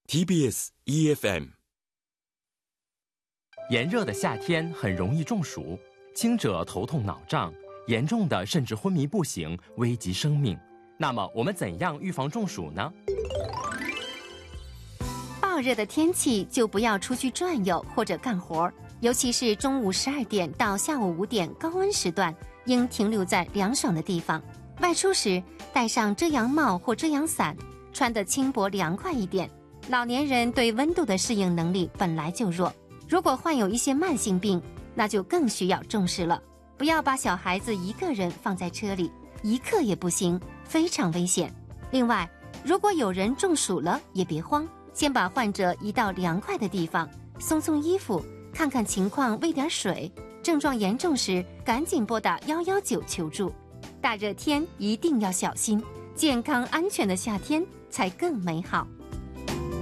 TBS EFM。 炎热的夏天很容易中暑，轻者头痛脑胀，严重的甚至昏迷不醒，危及生命。那么我们怎样预防中暑呢？ 暴热的天气就不要出去转悠或者干活，尤其是中午12点到下午5点高温时段，应停留在凉爽的地方。外出时戴上遮阳帽或遮阳伞，穿得轻薄凉快一点。老年人对温度的适应能力本来就弱，如果患有一些慢性病，那就更需要重视了。不要把小孩子一个人放在车里，一刻也不行，非常危险。另外，如果有人中暑了，也别慌，先把患者移到凉快的地方，松松衣服，看看情况，喂点水。症状严重时，赶紧拨打119求助。大热天一定要小心，健康安全的夏天才更美好。